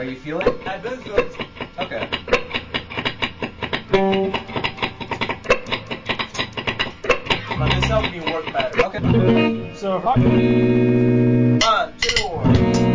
you feeling it? I don't feel it. Okay. But this helped me work better. Okay. So,